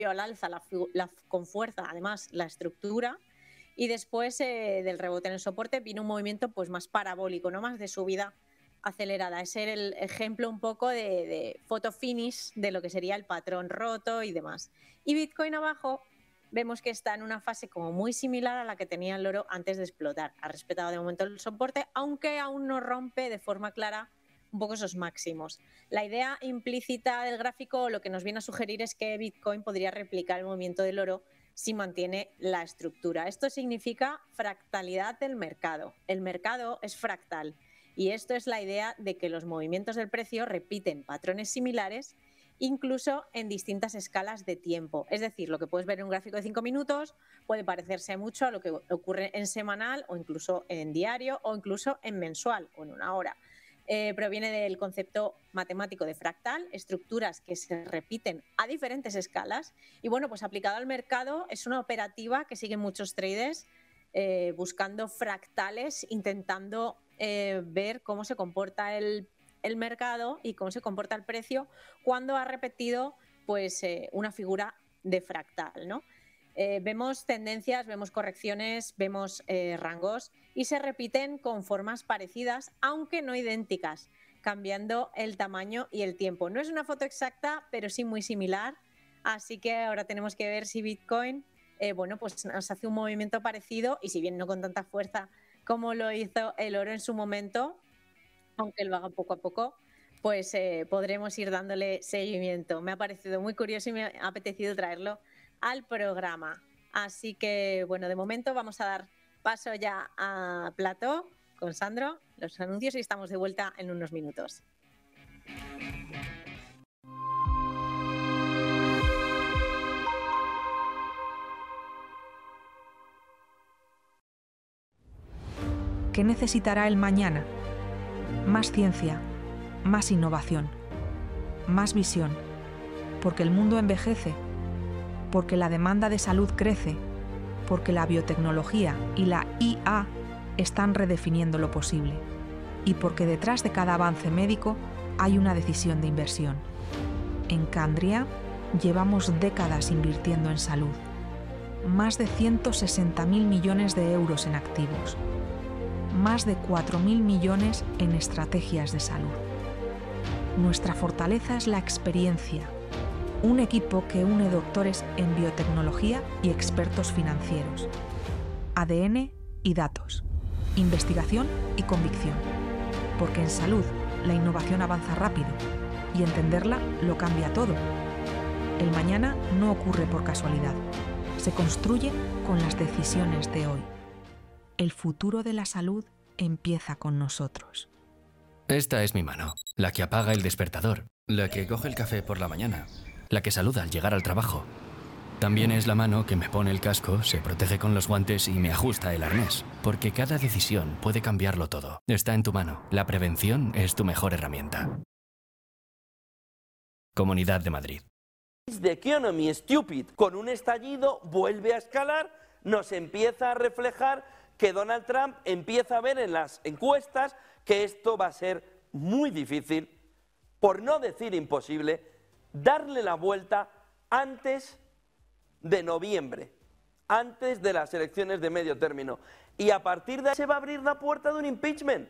al alza con fuerza, además, la estructura, y después del rebote en el soporte vino un movimiento pues más parabólico, ¿no? Más de subida acelerada. Ese era el ejemplo un poco de photo finish de lo que sería el patrón roto y demás. Y Bitcoin abajo vemos que está en una fase como muy similar a la que tenía el oro antes de explotar. Ha respetado de momento el soporte, aunque aún no rompe de forma clara un poco esos máximos. La idea implícita del gráfico lo que nos viene a sugerir es que Bitcoin podría replicar el movimiento del oro si mantiene la estructura. Esto significa fractalidad del mercado. El mercado es fractal y esto es la idea de que los movimientos del precio repiten patrones similares incluso en distintas escalas de tiempo. Es decir, lo que puedes ver en un gráfico de 5 minutos puede parecerse mucho a lo que ocurre en semanal o incluso en diario o incluso en mensual o en una hora. Proviene del concepto matemático de fractal, estructuras que se repiten a diferentes escalas y bueno, pues aplicado al mercado es una operativa que siguen muchos traders buscando fractales, intentando ver cómo se comporta el mercado y cómo se comporta el precio cuando ha repetido pues una figura de fractal, ¿no? Vemos tendencias, vemos correcciones, vemos rangos y se repiten con formas parecidas, aunque no idénticas, cambiando el tamaño y el tiempo. No es una foto exacta, pero sí muy similar, así que ahora tenemos que ver si Bitcoin bueno, pues nos hace un movimiento parecido y si bien no con tanta fuerza como lo hizo el oro en su momento, aunque lo haga poco a poco, pues podremos ir dándole seguimiento. Me ha parecido muy curioso y me ha apetecido traerlo al programa. Así que, bueno, de momento vamos a dar paso ya a plató con Sandro, los anuncios y estamos de vuelta en unos minutos. ¿Qué necesitará el mañana? Más ciencia, más innovación, más visión, porque el mundo envejece, porque la demanda de salud crece, porque la biotecnología y la IA están redefiniendo lo posible, y porque detrás de cada avance médico hay una decisión de inversión. En Candria llevamos décadas invirtiendo en salud, más de 160.000 millones de euros en activos, más de 4.000 millones en estrategias de salud. Nuestra fortaleza es la experiencia, un equipo que une doctores en biotecnología y expertos financieros, ADN y datos, investigación y convicción, porque en salud la innovación avanza rápido y entenderla lo cambia todo. El mañana no ocurre por casualidad, se construye con las decisiones de hoy. El futuro de la salud empieza con nosotros. Esta es mi mano, la que apaga el despertador, la que coge el café por la mañana, la que saluda al llegar al trabajo. También es la mano que me pone el casco, se protege con los guantes y me ajusta el arnés. Porque cada decisión puede cambiarlo todo. Está en tu mano. La prevención es tu mejor herramienta. Comunidad de Madrid. The economy stupid. Con un estallido vuelve a escalar, nos empieza a reflejar que Donald Trump empieza a ver en las encuestas que esto va a ser muy difícil, por no decir imposible, darle la vuelta antes de noviembre, antes de las elecciones de medio término. Y a partir de ahí se va a abrir la puerta de un impeachment.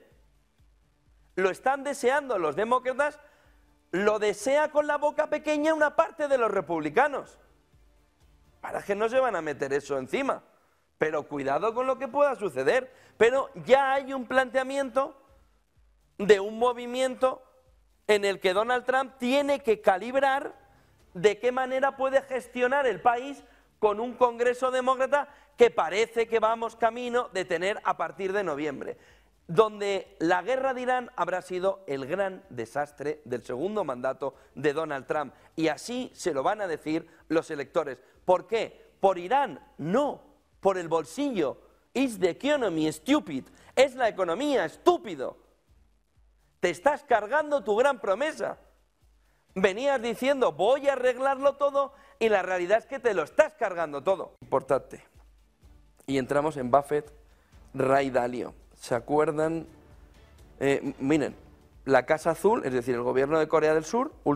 Lo están deseando los demócratas, lo desea con la boca pequeña una parte de los republicanos. Para que no se van a meter eso encima. Pero cuidado con lo que pueda suceder. Pero ya hay un planteamiento de un movimiento en el que Donald Trump tiene que calibrar de qué manera puede gestionar el país con un Congreso demócrata que parece que vamos camino de tener a partir de noviembre, donde la guerra de Irán habrá sido el gran desastre del segundo mandato de Donald Trump. Y así se lo van a decir los electores. ¿Por qué? ¿Por Irán? No, por el bolsillo. It's the economy, stupid. Es la economía, estúpido. Te estás cargando tu gran promesa. Venías diciendo, voy a arreglarlo todo, y la realidad es que te lo estás cargando todo. Importante. Y entramos en Buffett, Ray Dalio. ¿Se acuerdan? Miren, la Casa Azul, es decir, el gobierno de Corea del Sur,